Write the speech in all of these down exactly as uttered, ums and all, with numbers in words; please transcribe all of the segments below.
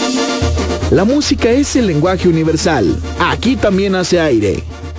La música es el lenguaje universal. Aquí también hace aire.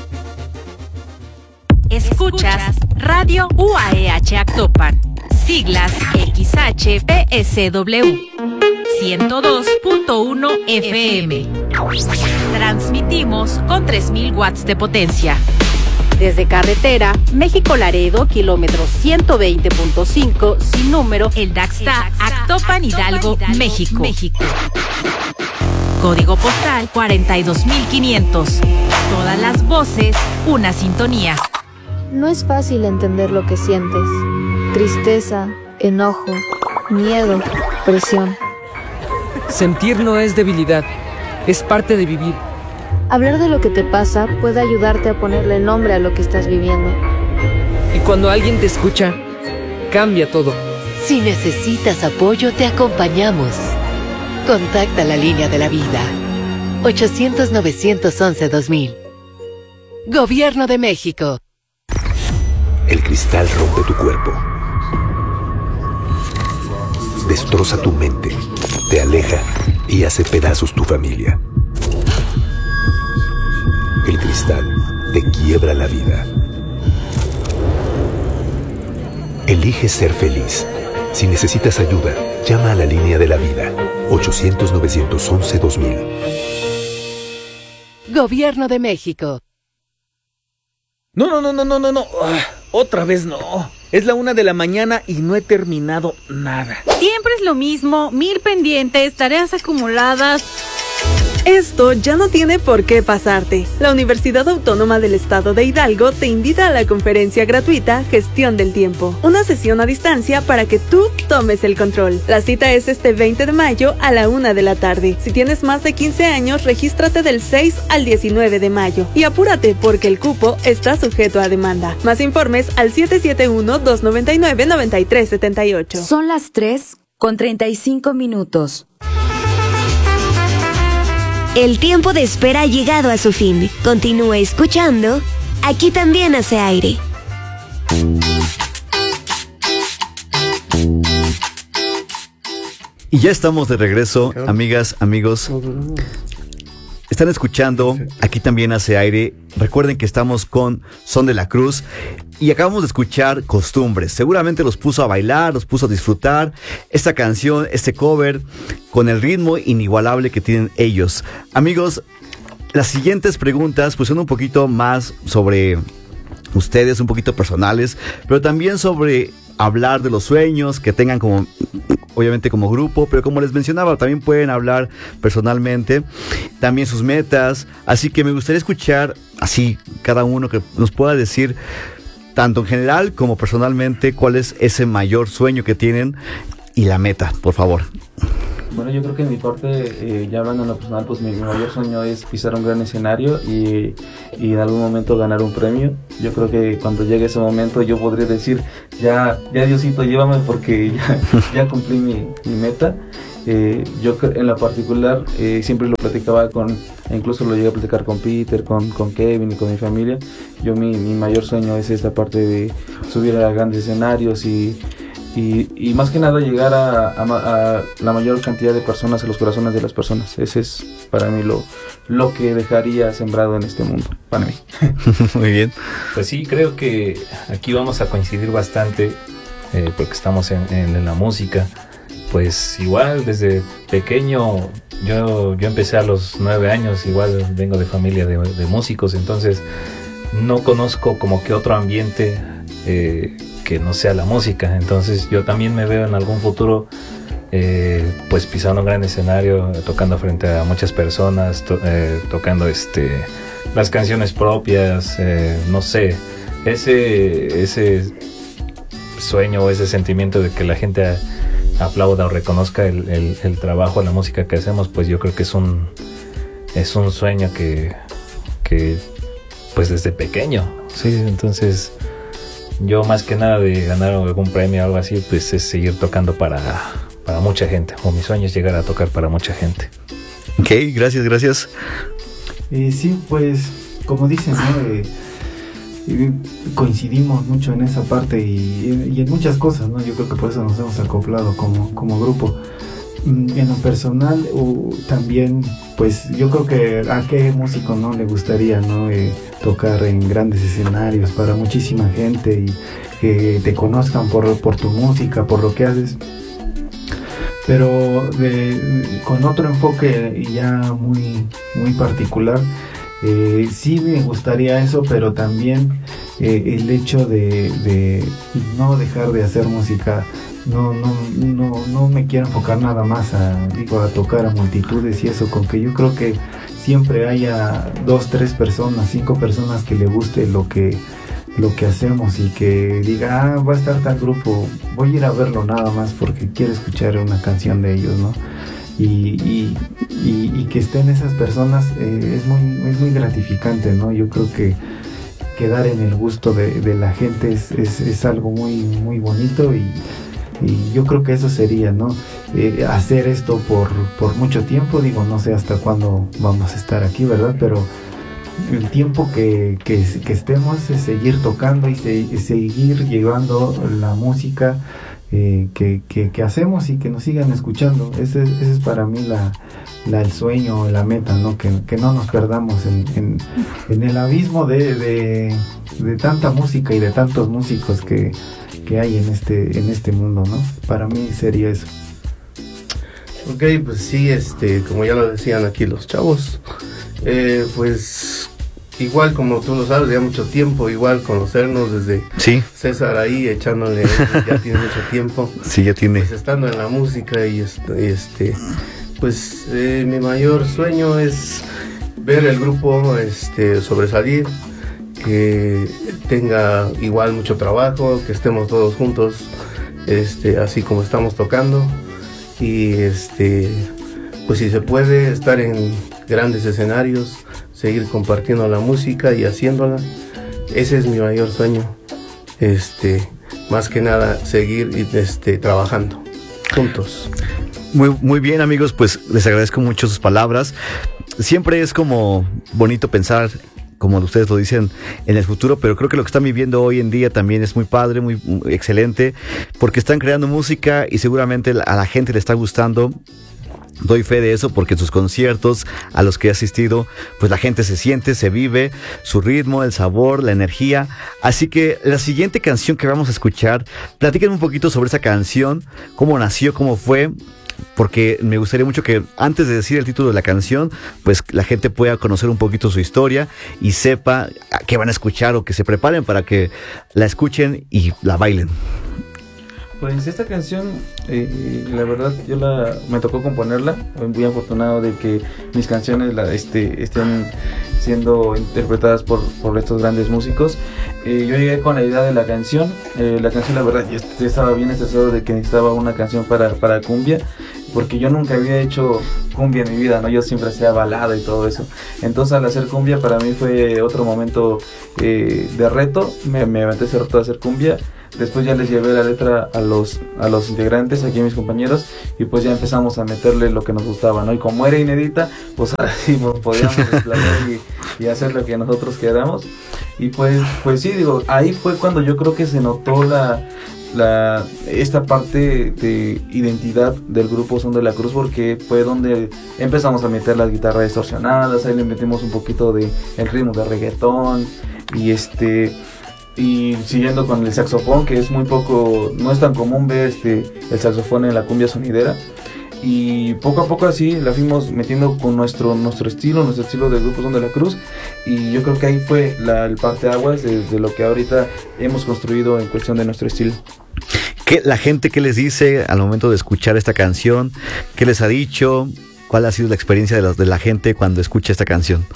Escuchas Radio U A E H Actopan, siglas X H P S W, ciento dos punto uno F M. Transmitimos con tres mil watts de potencia. Desde carretera, México-Laredo, kilómetro ciento veinte punto cinco, sin número, El Daxta, Actopan, Hidalgo, México. México. Código postal cuarenta y dos mil quinientos. Todas las voces, una sintonía. No es fácil entender lo que sientes. Tristeza, enojo, miedo, presión. Sentir no es debilidad, es parte de vivir. Hablar de lo que te pasa puede ayudarte a ponerle nombre a lo que estás viviendo. Y cuando alguien te escucha, cambia todo. Si necesitas apoyo, te acompañamos. Contacta la línea de la vida. ochocientos, novecientos once, dos mil. Gobierno de México. El cristal rompe tu cuerpo. Destroza tu mente, te aleja y hace pedazos tu familia. El cristal te quiebra la vida. Elige ser feliz. Si necesitas ayuda, llama a la línea de la vida. ochocientos, novecientos once, dos mil. Gobierno de México. No, no, no, no, no, no, no. Ah, otra vez no. Es la una de la mañana y no he terminado nada. Siempre es lo mismo, mil pendientes, tareas acumuladas. Esto ya no tiene por qué pasarte. La Universidad Autónoma del Estado de Hidalgo te invita a la conferencia gratuita Gestión del Tiempo, una sesión a distancia para que tú tomes el control. La cita es este veinte de mayo a la una de la tarde. Si tienes más de quince años, regístrate del seis al diecinueve de mayo. Y apúrate porque el cupo está sujeto a demanda. Más informes al siete siete uno, dos nueve nueve, nueve tres siete ocho. Son las tres con treinta y cinco minutos. El tiempo de espera ha llegado a su fin. Continúa escuchando. Aquí también hace aire. Y ya estamos de regreso, amigas, amigos. Están escuchando Aquí también hace aire. Recuerden que estamos con Son de la Cruz y acabamos de escuchar Costumbres. Seguramente los puso a bailar, los puso a disfrutar esta canción, este cover, con el ritmo inigualable que tienen ellos. Amigos, las siguientes preguntas pues son un poquito más sobre ustedes, un poquito personales, pero también sobre hablar de los sueños que tengan como, obviamente como grupo, pero como les mencionaba, también pueden hablar personalmente, también sus metas, así que me gustaría escuchar así cada uno que nos pueda decir, tanto en general como personalmente, cuál es ese mayor sueño que tienen y la meta, por favor. Bueno, yo creo que en mi parte, eh, ya hablando en lo personal, pues mi, mi mayor sueño es pisar un gran escenario y, y en algún momento ganar un premio. Yo creo que cuando llegue ese momento yo podré decir, ya, ya Diosito, llévame porque ya, ya cumplí mi, mi meta. Eh, yo en la particular eh, siempre lo platicaba con, incluso lo llegué a platicar con Peter, con, con Kevin y con mi familia. Yo mi, mi mayor sueño es esta parte de subir a grandes escenarios y Y, y más que nada llegar a, a, a la mayor cantidad de personas, a los corazones de las personas. Ese es para mí lo, lo que dejaría sembrado en este mundo, para mí. Muy bien. Pues sí, creo que aquí vamos a coincidir bastante, eh, porque estamos en, en, en la música. Pues igual desde pequeño, yo, yo empecé a los nueve años, igual vengo de familia de, de músicos, entonces no conozco como que otro ambiente eh, que no sea la música. Entonces yo también me veo en algún futuro eh, pues pisando un gran escenario, tocando frente a muchas personas, to- eh, tocando este las canciones propias, eh, no sé, ese ese sueño o ese sentimiento de que la gente a, aplauda o reconozca el, el, el trabajo, la música que hacemos, pues yo creo que es un es un sueño que que pues desde pequeño, sí, entonces yo más que nada de ganar algún premio o algo así, pues es seguir tocando para, para mucha gente, o mi sueño es llegar a tocar para mucha gente. Ok, gracias, gracias. Eh, sí, pues como dicen, ¿no? Eh, eh, coincidimos mucho en esa parte y, y en muchas cosas, ¿no? Yo creo que por eso nos hemos acoplado como, como grupo. En lo personal, uh, también, pues yo creo que a qué músico no le gustaría, ¿no? Eh, tocar en grandes escenarios para muchísima gente y que te conozcan por, por tu música, por lo que haces. Pero de, con otro enfoque ya muy, muy particular, eh, sí me gustaría eso, pero también eh, el hecho de, de no dejar de hacer música. No, no, no, no me quiero enfocar nada más a, digo, a tocar a multitudes y eso, con que yo creo que siempre haya dos, tres personas, cinco personas que le guste lo que, lo que hacemos y que diga, ah, va a estar tal grupo, voy a ir a verlo nada más porque quiero escuchar una canción de ellos, ¿no? Y, y, y, y que estén esas personas eh, es muy, es muy gratificante, ¿no? Yo creo que quedar en el gusto de, de la gente es, es, es algo muy, muy bonito y Y yo creo que eso sería, ¿no? Eh, hacer esto por, por mucho tiempo, digo, no sé hasta cuándo vamos a estar aquí, ¿verdad? Pero el tiempo que, que, que estemos es seguir tocando y se, seguir llevando la música eh, que, que, que hacemos y que nos sigan escuchando. Ese, ese es para mí la, la, el sueño, la meta, ¿no? Que, que no nos perdamos en, en, en el abismo de, de, de tanta música y de tantos músicos que que hay en este en este mundo, ¿no? Para mí sería eso. Ok, pues sí, este, como ya lo decían aquí los chavos, eh, pues igual como tú lo sabes, ya mucho tiempo, igual conocernos desde sí. César ahí echándole, ya tiene mucho tiempo. Sí, ya tiene. Pues estando en la música y este, este pues eh, mi mayor sueño es ver el grupo este sobresalir, que tenga igual mucho trabajo, que estemos todos juntos, este, así como estamos tocando, y este, pues si se puede estar en grandes escenarios, seguir compartiendo la música y haciéndola, ese es mi mayor sueño, este, más que nada seguir este, trabajando juntos. Muy, muy bien, amigos, pues les agradezco mucho sus palabras. Siempre es como bonito pensar, como ustedes lo dicen, en el futuro, pero creo que lo que están viviendo hoy en día también es muy padre, muy, muy excelente, porque están creando música y seguramente a la gente le está gustando. Doy fe de eso porque en sus conciertos a los que he asistido, pues la gente se siente, se vive su ritmo, el sabor, la energía. Así que la siguiente canción que vamos a escuchar, platiquen un poquito sobre esa canción, cómo nació, cómo fue, porque me gustaría mucho que antes de decir el título de la canción, pues la gente pueda conocer un poquito su historia y sepa a qué van a escuchar o que se preparen para que la escuchen y la bailen. Pues esta canción, eh, la verdad, yo la me tocó componerla. Muy afortunado de que mis canciones la, este, estén siendo interpretadas por, por estos grandes músicos. Eh, yo llegué con la idea de la canción. Eh, la canción, la verdad, yo, yo estaba bien estresado de que necesitaba una canción para, para cumbia, porque yo nunca había hecho cumbia en mi vida, ¿no? Yo siempre hacía balada y todo eso. Entonces, al hacer cumbia, para mí fue otro momento eh, de reto. Me, me aventé ese reto de hacer cumbia. Después ya les llevé la letra a los a los integrantes, aquí a mis compañeros, y pues ya empezamos a meterle lo que nos gustaba, ¿no? Y como era inédita, pues así pues, podíamos explotar y, y hacer lo que nosotros queramos. Y pues pues sí, digo, ahí fue cuando yo creo que se notó la la esta parte de identidad del grupo Son de la Cruz, porque fue donde empezamos a meter las guitarras distorsionadas, ahí le metimos un poquito de el ritmo de reggaetón y este y siguiendo con el saxofón, que es muy poco, no es tan común ver este el saxofón en la cumbia sonidera, y poco a poco así la fuimos metiendo con nuestro nuestro estilo, nuestro estilo del grupo Son de la Cruz, y yo creo que ahí fue la, el parteaguas de, de lo que ahorita hemos construido en cuestión de nuestro estilo. ¿Qué, la gente qué les dice al momento de escuchar esta canción? ¿Qué les ha dicho? ¿Cuál ha sido la experiencia de, los, de la gente cuando escucha esta canción?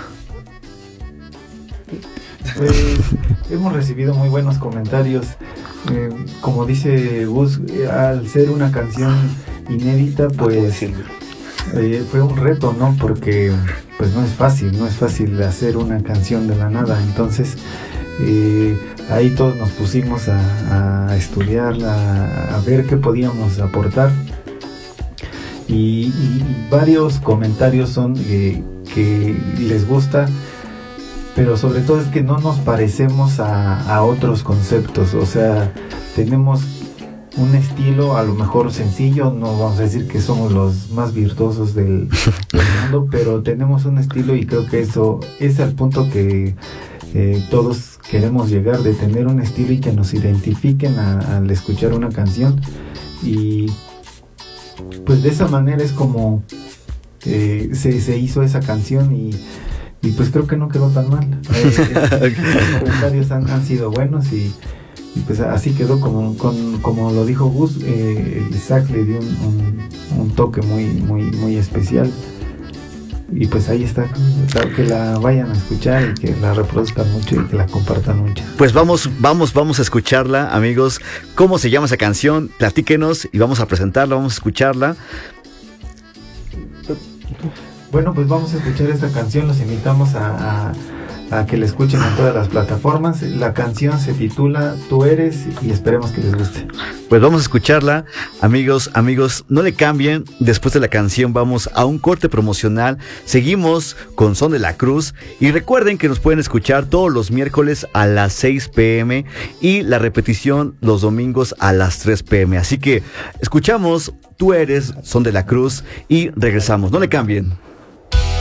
Pues hemos recibido muy buenos comentarios. Eh, como dice Gus, eh, al ser una canción inédita, pues eh, fue un reto, ¿no? Porque pues no es fácil, no es fácil hacer una canción de la nada. Entonces eh, ahí todos nos pusimos a, a estudiarla, a ver qué podíamos aportar. Y, y, y varios comentarios son eh, que les gusta, pero sobre todo es que no nos parecemos a, a otros conceptos, o sea, tenemos un estilo a lo mejor sencillo, no vamos a decir que somos los más virtuosos del, del mundo, pero tenemos un estilo y creo que eso es al punto que eh, todos queremos llegar, de tener un estilo y que nos identifiquen a, al escuchar una canción. Y pues de esa manera es como eh, se, se hizo esa canción y, y pues creo que no quedó tan mal. Eh, eh, los comentarios han, han sido buenos y Y pues así quedó, como, con, como lo dijo Gus, eh, el Isaac le dio un, un, un toque muy, muy, muy especial. Y pues ahí está, que la vayan a escuchar y que la reproduzcan mucho y que la compartan mucho. Pues vamos, vamos, vamos a escucharla, amigos. ¿Cómo se llama esa canción? Platíquenos y vamos a presentarla, vamos a escucharla. Bueno, pues vamos a escuchar esta canción, los invitamos a... a a que la escuchen en todas las plataformas. La canción se titula Tú Eres y esperemos que les guste. Pues vamos a escucharla, amigos, amigos, no le cambien. Después de la canción vamos a un corte promocional. Seguimos con Son de la Cruz y recuerden que nos pueden escuchar todos los miércoles a las seis pm y la repetición los domingos a las tres pm. Así que escuchamos Tú Eres, Son de la Cruz y regresamos. No le cambien.